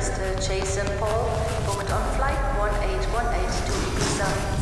Mr. Jason Paul, booked on flight 1818 to Ibiza.